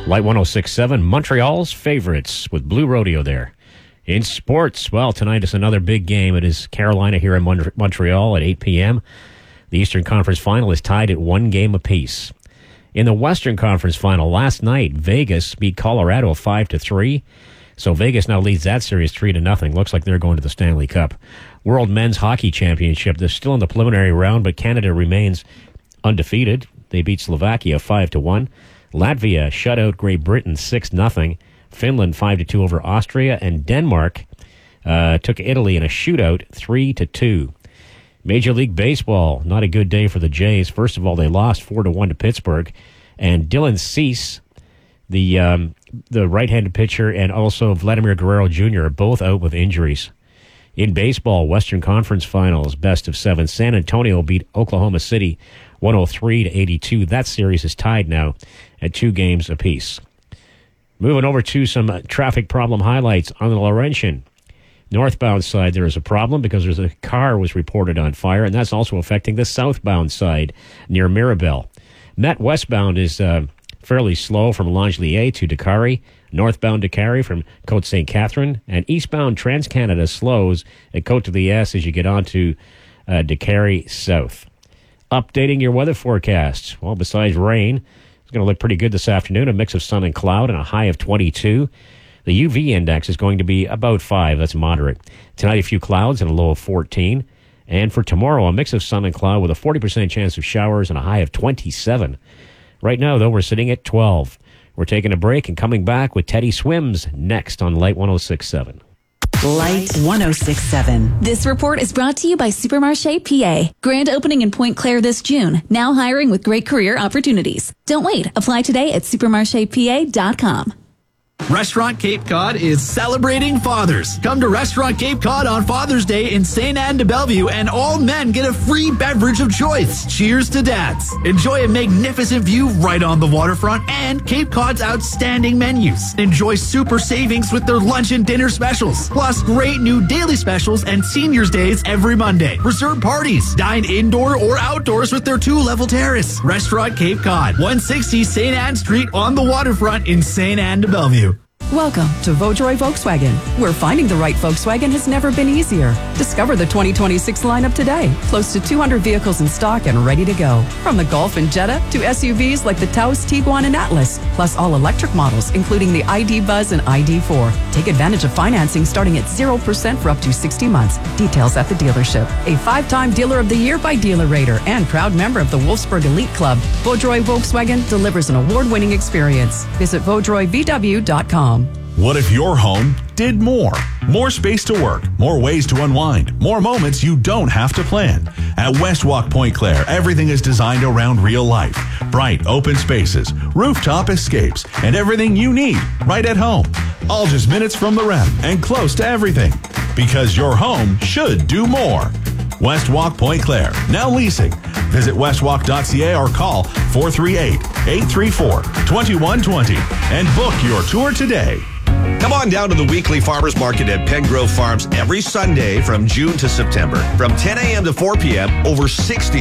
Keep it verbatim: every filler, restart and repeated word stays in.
Light one oh six point seven, Montreal's favorites with Blue Rodeo there. In sports, well, tonight is another big game. It is Carolina here in Mon- Montreal at eight p.m. The Eastern Conference Final is tied at one game apiece. In the Western Conference Final last night, Vegas beat Colorado five to three. So Vegas now leads that series three to nothing. Looks like they're going to the Stanley Cup. World Men's Hockey Championship. They're still in the preliminary round, but Canada remains undefeated. They beat Slovakia five to one. Latvia shut out Great Britain six nothing. Finland five to two over Austria, and Denmark uh, took Italy in a shootout three to two. Major League Baseball, not a good day for the Jays. First of all, they lost four to one to Pittsburgh, and Dylan Cease, the um, the right-handed pitcher, and also Vladimir Guerrero Junior are both out with injuries. In baseball, Western Conference Finals, best of seven. San Antonio beat Oklahoma City one oh three to eighty-two. That series is tied now at two games apiece. Moving over to some uh, traffic problem highlights on the Laurentian. Northbound side, there is a problem because there's a car was reported on fire, and that's also affecting the southbound side near Mirabel. Met westbound is uh, fairly slow from Langelier to Dakari, northbound Dakari from Côte Saint Catherine, and eastbound Trans-Canada slows at Côte de Liesse as you get on to uh, Dakari South. Updating your weather forecast. Well, besides rain, it's going to look pretty good this afternoon. A mix of sun and cloud and a high of twenty-two. The U V index is going to be about five. That's moderate. Tonight, a few clouds and a low of fourteen. And for tomorrow, a mix of sun and cloud with a forty percent chance of showers and a high of twenty-seven. Right now, though, we're sitting at twelve. We're taking a break and coming back with Teddy Swims next on Light one oh six point seven. Light one oh six point seven. This report is brought to you by Supermarché P A. Grand opening in Pointe Claire this June. Now hiring with great career opportunities. Don't wait. Apply today at supermarché p a dot com. Restaurant Cape Cod is celebrating fathers. Come to Restaurant Cape Cod on Father's Day in Saint Anne de Bellevue, and all men get a free beverage of choice. Cheers to dads. Enjoy a magnificent view right on the waterfront and Cape Cod's outstanding menus. Enjoy super savings with their lunch and dinner specials, plus great new daily specials and seniors days every Monday. Reserve parties. Dine indoor or outdoors with their two-level terrace. Restaurant Cape Cod, one sixty Saint Anne Street on the waterfront in Saint Anne de Bellevue. Welcome to Vaudreuil Volkswagen, where finding the right Volkswagen has never been easier. Discover the twenty twenty-six lineup today. Close to two hundred vehicles in stock and ready to go. From the Golf and Jetta to S U Vs like the Taos, Tiguan, and Atlas, plus all electric models, including the I D Buzz and I D four. Take advantage of financing starting at zero percent for up to sixty months. Details at the dealership. A five-time Dealer of the Year by Dealer Rater and proud member of the Wolfsburg Elite Club, Vaudreuil Volkswagen delivers an award-winning experience. Visit vaudreuil v w dot com. What if your home did more? More space to work, more ways to unwind, more moments you don't have to plan. At Westwalk Pointe Claire, everything is designed around real life. Bright, open spaces, rooftop escapes, and everything you need right at home. All just minutes from the R E M and close to everything. Because your home should do more. Westwalk Pointe Claire, now leasing. Visit westwalk dot c a or call four three eight, eight three four, two one two zero and book your tour today. Come on down to the weekly farmers market at Pengrove Farms every Sunday from June to September. From ten a.m. to four p.m., over sixty